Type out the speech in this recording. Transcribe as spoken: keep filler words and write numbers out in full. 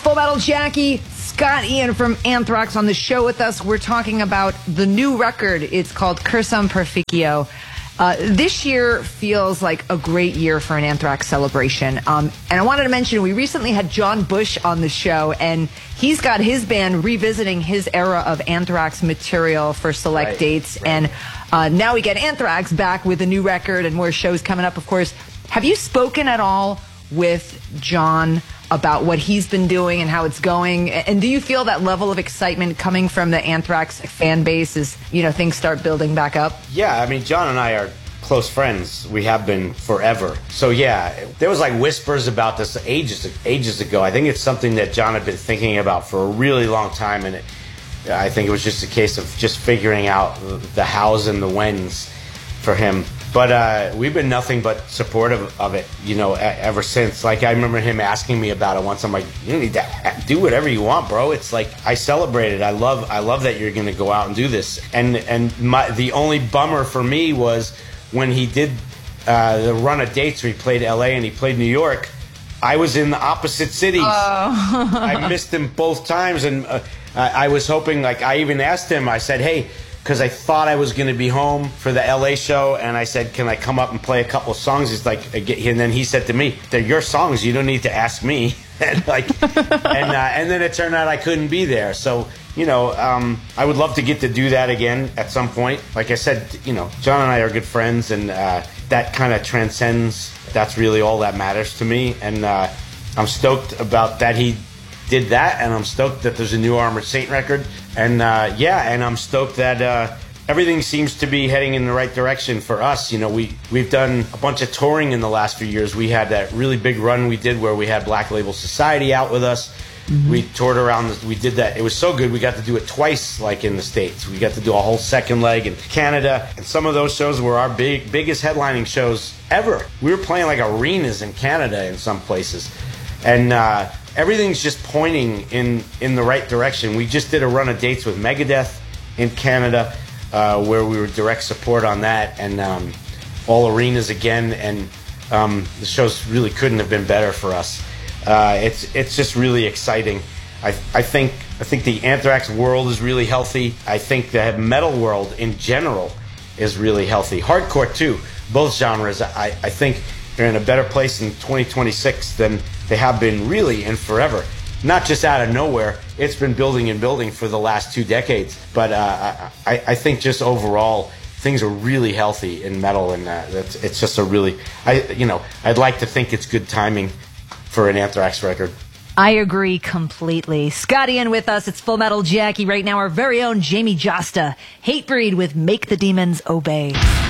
Full Metal Jackie, Scott Ian from Anthrax on the show with us. We're talking about the new record. It's called Cursum Perficio. Uh, this year feels like a great year for an Anthrax celebration. Um, and I wanted to mention, we recently had John Bush on the show, and he's got his band revisiting his era of Anthrax material for select Right. dates. And uh, now we get Anthrax back with a new record and more shows coming up, of course. Have you spoken at all with John about what he's been doing and how it's going? And do you feel that level of excitement coming from the Anthrax fan base as, you know, things start building back up? Yeah, I mean, John and I are close friends. We have been forever. So yeah, there was like whispers about this ages ages ago. I think it's something that John had been thinking about for a really long time, and it, I think it was just a case of just figuring out the hows and the whens for him. But uh, we've been nothing but supportive of it, you know, ever since. Like, I remember him asking me about it once. I'm like, you need to do whatever you want, bro. It's like, I celebrate it. I love, I love that you're going to go out and do this. And and my, the only bummer for me was when he did uh, the run of dates where he played L A and he played New York. I was in the opposite cities. Oh. I missed him both times, and uh, I, I was hoping, like, I even asked him. I said, hey, because I thought I was going to be home for the L A show, and I said, can I come up and play a couple of songs? He's like, and then he said to me, they're your songs, you don't need to ask me. and like, and uh, and then it turned out I couldn't be there. So, you know, um, I would love to get to do that again at some point. Like I said, you know, John and I are good friends, and uh, that kind of transcends. That's really all that matters to me, and uh, I'm stoked about that he did that, and I'm stoked that there's a new Armored Saint record, and uh, yeah, and I'm stoked that uh, everything seems to be heading in the right direction for us. You know, we we've done a bunch of touring in the last few years. We had that really big run we did where we had Black Label Society out with us. Mm-hmm. We toured around. The, we did that. It was so good. We got to do it twice, like in the States. We got to do a whole second leg in Canada, and some of those shows were our big biggest headlining shows ever. We were playing like arenas in Canada in some places, and uh, everything's just pointing in, in the right direction. We just did a run of dates with Megadeth in Canada, uh, where we were direct support on that, and um, all arenas again, and um, the shows really couldn't have been better for us. Uh, it's it's just really exciting. I I think I think the Anthrax world is really healthy. I think the metal world in general is really healthy. Hardcore too. Both genres. I, I think they're in a better place in twenty twenty-six than they have been really in forever. Not just out of nowhere. It's been building and building for the last two decades. But uh, I, I think just overall, things are really healthy in metal, and uh, that's, it's just a really, I you know, I'd like to think it's good timing for an Anthrax record. I agree completely. Scott Ian with us. It's Full Metal Jackie right now. Our very own Jamie Josta. Hatebreed with Make the Demons Obey.